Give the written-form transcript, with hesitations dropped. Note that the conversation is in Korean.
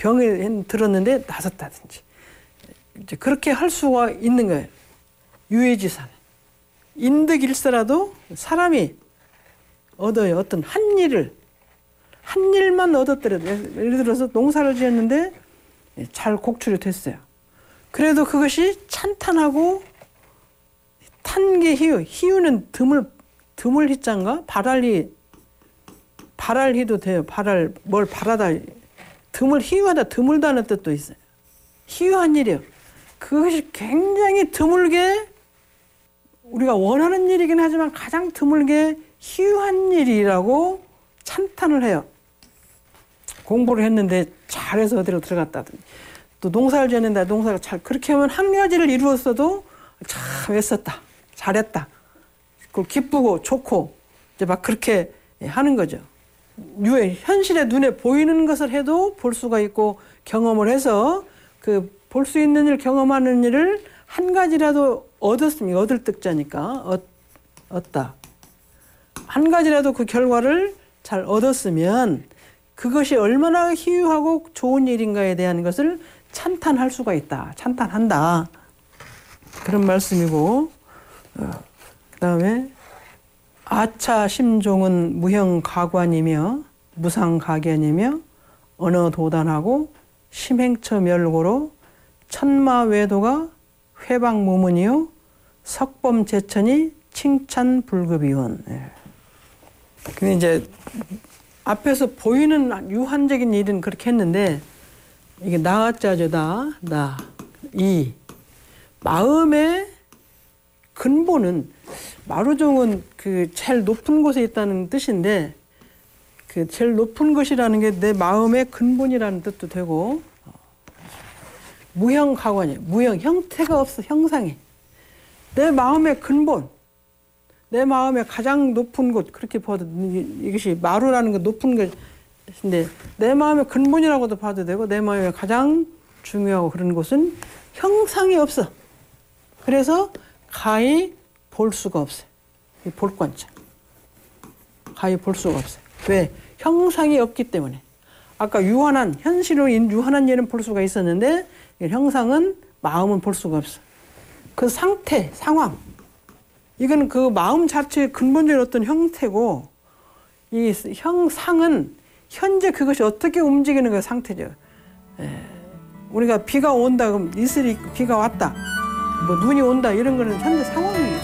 병에 들었는데 나섰다든지 이제 그렇게 할 수가 있는 거예요. 유해지산. 인득일서라도 사람이 얻어요. 어떤 한 일만 얻었더라도 예를 들어서 농사를 지었는데 잘 곡출이 됐어요. 그래도 그것이 찬탄하고 탄게 희유는 드물 희자인가? 발알희도 돼요. 뭘 바라다. 희유하다, 드물다는 뜻도 있어요. 희유한 일이요. 그것이 굉장히 드물게 우리가 원하는 일이긴 하지만 가장 드물게 희유한 일이라고 찬탄을 해요. 공부를 했는데 잘해서 어디로 들어갔다든지 또 농사를 지었는데 농사를 잘 그렇게 하면 한 가지를 이루었어도 참 애썼다. 잘했다. 그걸 기쁘고 좋고 이제 막 그렇게 하는 거죠. 현실에 눈에 보이는 것을 해도 볼 수가 있고 경험을 해서 그 볼 수 있는 일, 경험하는 일을 한 가지라도 얻었으면 얻을 뜻자니까 얻다. 한 가지라도 그 결과를 잘 얻었으면 그것이 얼마나 희유하고 좋은 일인가에 대한 것을 찬탄할 수가 있다. 찬탄한다. 그런 말씀이고 그 다음에 아차 심종은 무형가관이며 무상가견이며 언어도단하고 심행처 멸고로 천마외도가 회방무문이요 석범제천이 칭찬불급이온. 근데 이제 앞에서 보이는 유한적인 일은 그렇게 했는데 이게 나자죠. 이 마음의 근본은 마루종은 그 제일 높은 곳에 있다는 뜻인데 그 제일 높은 것이라는 게 내 마음의 근본이라는 뜻도 되고 무형가관이에요. 무형, 형태가 없어. 형상이. 내 마음의 근본, 내 마음의 가장 높은 곳 그렇게 봐도 이것이 마루라는 건 높은 것인데 내 마음의 근본이라고도 봐도 되고 내 마음의 가장 중요하고 그런 곳은 형상이 없어. 그래서 가히 볼 수가 없어요. 이 볼관자. 가히 볼 수가 없어요. 왜? 형상이 없기 때문에. 아까 현실로 유한한 일은 볼 수가 있었는데 형상은 마음은 볼 수가 없어. 그 상태, 상황. 이건 그 마음 자체의 근본적인 어떤 형태고 이 형상은 현재 그것이 어떻게 움직이는 그 상태죠. 우리가 비가 온다 그럼 이슬이 비가 왔다. 뭐 눈이 온다 이런 거는 현재 상황입니다.